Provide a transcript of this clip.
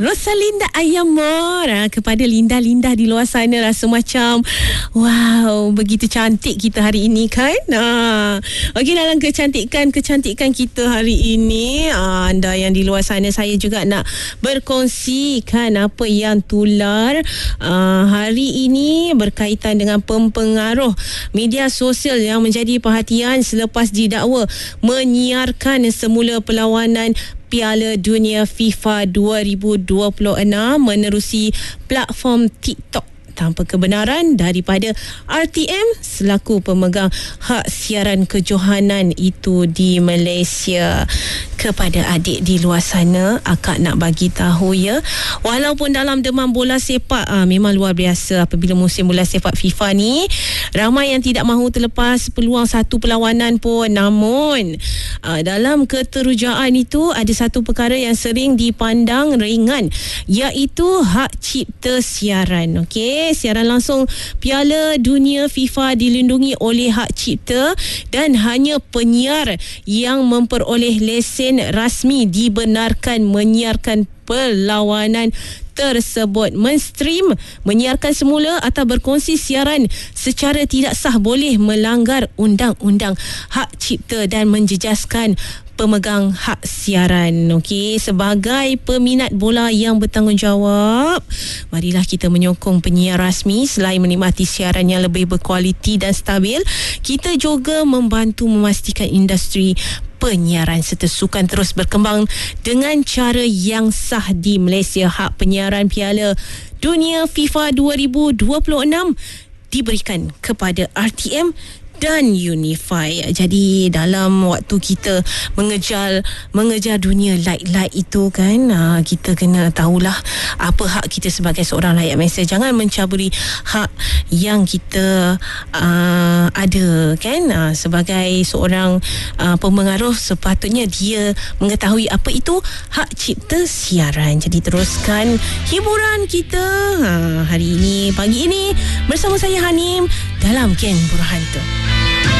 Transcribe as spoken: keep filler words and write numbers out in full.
Rosalinda Ayamor, kepada Linda-Linda di luar sana, rasa macam wow, begitu cantik kita hari ini kan. Ha. Okey, dalam kecantikan-kecantikan kita hari ini, anda yang di luar sana, saya juga nak berkongsikan apa yang tular uh, hari ini berkaitan dengan pempengaruh media sosial yang menjadi perhatian selepas didakwa menyiarkan semula perlawanan Piala Dunia FIFA dua ribu dua puluh enam menerusi platform TikTok tanpa kebenaran daripada R T M selaku pemegang hak siaran kejohanan itu di Malaysia. Kepada adik di luar sana, akak nak bagi tahu ya, walaupun dalam demam bola sepak ah, memang luar biasa apabila musim bola sepak FIFA ni, ramai yang tidak mahu terlepas peluang satu perlawanan pun. Namun ah, dalam keterujaan itu ada satu perkara yang sering dipandang ringan, iaitu hak cipta siaran. Okey, siaran langsung Piala Dunia FIFA dilindungi oleh hak cipta dan hanya penyiar yang memperoleh lesen rasmi dibenarkan menyiarkan perlawanan tersebut. Men-stream, menyiarkan semula atau berkongsi siaran secara tidak sah boleh melanggar undang-undang hak cipta dan menjejaskan pemegang hak siaran. Okey, sebagai peminat bola yang bertanggungjawab, marilah kita menyokong penyiar rasmi. Selain menikmati siaran yang lebih berkualiti dan stabil, kita juga membantu memastikan industri penyiaran serta sukan terus berkembang dengan cara yang sah di Malaysia. Hak penyiaran Piala Dunia FIFA dua ribu dua puluh enam diberikan kepada R T M dan Unify. Jadi dalam waktu kita mengejar mengejar dunia like-like itu kan, kita kena tahulah apa hak kita sebagai seorang rakyat Malaysia. Jangan mencaburi hak yang kita uh, ada kan. Uh, sebagai seorang uh, pemengaruh, sepatutnya dia mengetahui apa itu hak cipta siaran. Jadi teruskan hiburan kita uh, hari ini, pagi ini bersama saya Hanim dalam Geng Burhanta.